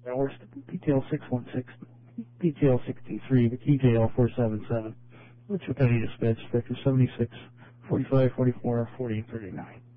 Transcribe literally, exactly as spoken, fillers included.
hours, P T L six one six, P T L sixty-three, the T J L four seven seven, Wichita Dispatch, Vector seventy-six, forty-five, forty-four, forty, thirty-nine.